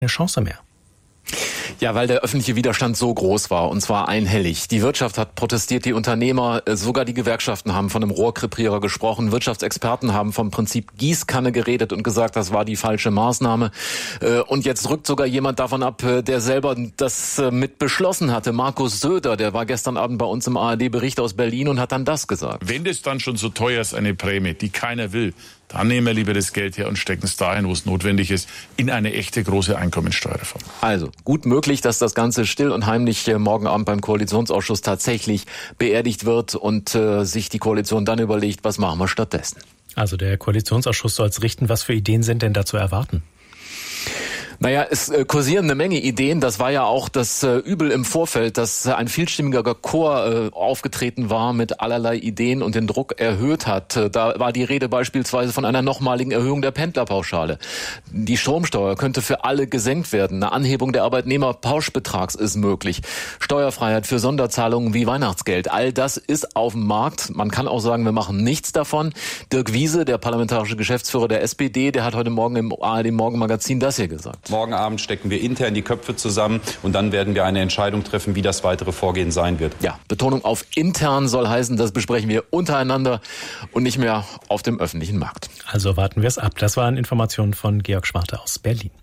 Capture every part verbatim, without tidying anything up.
eine Chance mehr. Ja, weil der öffentliche Widerstand so groß war, und zwar einhellig. Die Wirtschaft hat protestiert, die Unternehmer, sogar die Gewerkschaften haben von einem Rohrkrepierer gesprochen. Wirtschaftsexperten haben vom Prinzip Gießkanne geredet und gesagt, das war die falsche Maßnahme. Und jetzt rückt sogar jemand davon ab, der selber das mit beschlossen hatte. Markus Söder, der war gestern Abend bei uns im A R D-Bericht aus Berlin und hat dann das gesagt. Wenn das dann schon so teuer ist, eine Prämie, die keiner will, dann nehmen wir lieber das Geld her und stecken es dahin, wo es notwendig ist, in eine echte große Einkommensteuerreform. Also, gut möglich, dass das Ganze still und heimlich morgen Abend beim Koalitionsausschuss tatsächlich beerdigt wird und äh, sich die Koalition dann überlegt, was machen wir stattdessen. Also der Koalitionsausschuss soll es richten. Was für Ideen sind denn da zu erwarten? Naja, es äh, kursieren eine Menge Ideen. Das war ja auch das äh, Übel im Vorfeld, dass äh, ein vielstimmiger Chor äh, aufgetreten war mit allerlei Ideen und den Druck erhöht hat. Äh, da war die Rede beispielsweise von einer nochmaligen Erhöhung der Pendlerpauschale. Die Stromsteuer könnte für alle gesenkt werden. Eine Anhebung der Arbeitnehmerpauschbetrags ist möglich. Steuerfreiheit für Sonderzahlungen wie Weihnachtsgeld. All das ist auf dem Markt. Man kann auch sagen, wir machen nichts davon. Dirk Wiese, der parlamentarische Geschäftsführer der S P D, der hat heute Morgen im A R D-Morgenmagazin das hier gesagt. Morgen Abend stecken wir intern die Köpfe zusammen und dann werden wir eine Entscheidung treffen, wie das weitere Vorgehen sein wird. Ja, Betonung auf intern soll heißen, das besprechen wir untereinander und nicht mehr auf dem öffentlichen Markt. Also warten wir es ab. Das waren Informationen von Georg Schwarte aus Berlin.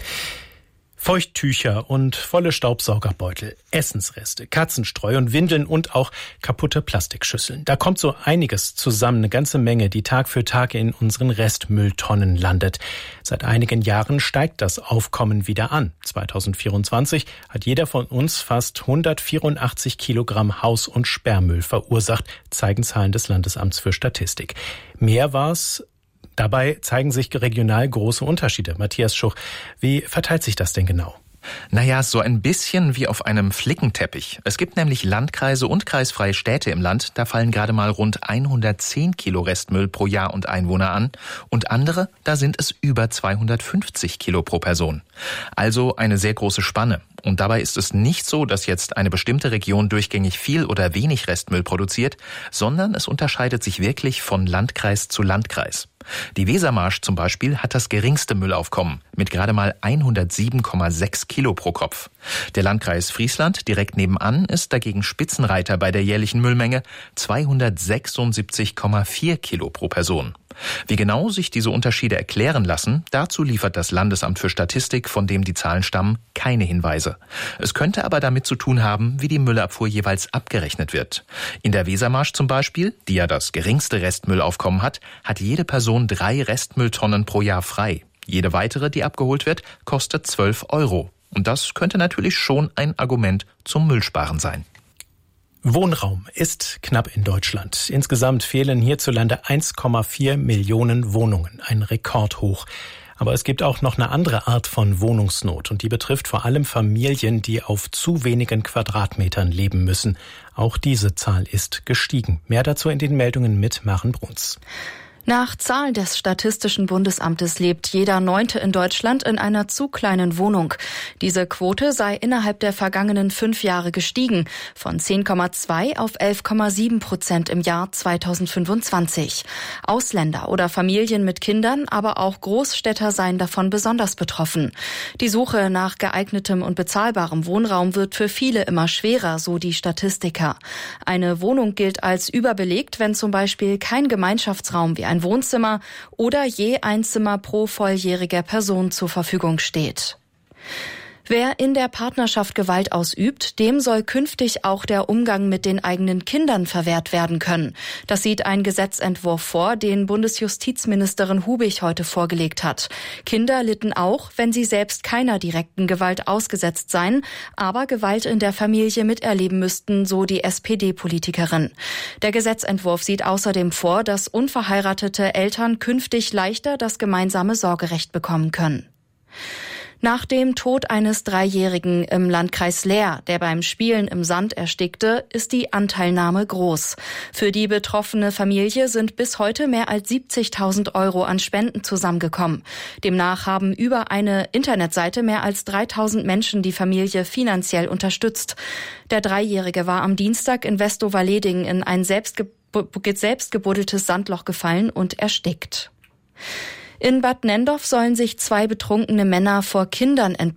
Feuchttücher und volle Staubsaugerbeutel, Essensreste, Katzenstreu und Windeln und auch kaputte Plastikschüsseln. Da kommt so einiges zusammen, eine ganze Menge, die Tag für Tag in unseren Restmülltonnen landet. Seit einigen Jahren steigt das Aufkommen wieder an. zwanzig vierundzwanzig hat jeder von uns fast hundertvierundachtzig Kilogramm Haus- und Sperrmüll verursacht, zeigen Zahlen des Landesamts für Statistik. Mehr war es. Dabei zeigen sich regional große Unterschiede. Matthias Schuch, wie verteilt sich das denn genau? Naja, so ein bisschen wie auf einem Flickenteppich. Es gibt nämlich Landkreise und kreisfreie Städte im Land, da fallen gerade mal rund hundertzehn Kilo Restmüll pro Jahr und Einwohner an. Und andere, da sind es über zweihundertfünfzig Kilo pro Person. Also eine sehr große Spanne. Und dabei ist es nicht so, dass jetzt eine bestimmte Region durchgängig viel oder wenig Restmüll produziert, sondern es unterscheidet sich wirklich von Landkreis zu Landkreis. Die Wesermarsch zum Beispiel hat das geringste Müllaufkommen mit gerade mal hundertsieben Komma sechs Kilo pro Kopf. Der Landkreis Friesland direkt nebenan ist dagegen Spitzenreiter bei der jährlichen Müllmenge, zweihundertsechsundsiebzig Komma vier Kilo pro Person. Wie genau sich diese Unterschiede erklären lassen, dazu liefert das Landesamt für Statistik, von dem die Zahlen stammen, keine Hinweise. Es könnte aber damit zu tun haben, wie die Müllabfuhr jeweils abgerechnet wird. In der Wesermarsch zum Beispiel, die ja das geringste Restmüllaufkommen hat, hat jede Person drei Restmülltonnen pro Jahr frei. Jede weitere, die abgeholt wird, kostet zwölf Euro. Und das könnte natürlich schon ein Argument zum Müllsparen sein. Wohnraum ist knapp in Deutschland. Insgesamt fehlen hierzulande eins Komma vier Millionen Wohnungen, ein Rekordhoch. Aber es gibt auch noch eine andere Art von Wohnungsnot und die betrifft vor allem Familien, die auf zu wenigen Quadratmetern leben müssen. Auch diese Zahl ist gestiegen. Mehr dazu in den Meldungen mit Maren Bruns. Nach Zahlen des Statistischen Bundesamtes lebt jeder Neunte in Deutschland in einer zu kleinen Wohnung. Diese Quote sei innerhalb der vergangenen fünf Jahre gestiegen, von zehn Komma zwei auf elf Komma sieben Prozent im Jahr zweitausendfünfundzwanzig. Ausländer oder Familien mit Kindern, aber auch Großstädter seien davon besonders betroffen. Die Suche nach geeignetem und bezahlbarem Wohnraum wird für viele immer schwerer, so die Statistiker. Eine Wohnung gilt als überbelegt, wenn zum Beispiel kein Gemeinschaftsraum wie ein Wohnzimmer oder je ein Zimmer pro volljähriger Person zur Verfügung steht. Wer in der Partnerschaft Gewalt ausübt, dem soll künftig auch der Umgang mit den eigenen Kindern verwehrt werden können. Das sieht ein Gesetzentwurf vor, den Bundesjustizministerin Hubig heute vorgelegt hat. Kinder litten auch, wenn sie selbst keiner direkten Gewalt ausgesetzt seien, aber Gewalt in der Familie miterleben müssten, so die S P D-Politikerin. Der Gesetzentwurf sieht außerdem vor, dass unverheiratete Eltern künftig leichter das gemeinsame Sorgerecht bekommen können. Nach dem Tod eines Dreijährigen im Landkreis Leer, der beim Spielen im Sand erstickte, ist die Anteilnahme groß. Für die betroffene Familie sind bis heute mehr als siebzigtausend Euro an Spenden zusammengekommen. Demnach haben über eine Internetseite mehr als dreitausend Menschen die Familie finanziell unterstützt. Der Dreijährige war am Dienstag in Westover-Leding in ein selbstge- selbst gebuddeltes Sandloch gefallen und erstickt. In Bad Nenndorf sollen sich zwei betrunkene Männer vor Kindern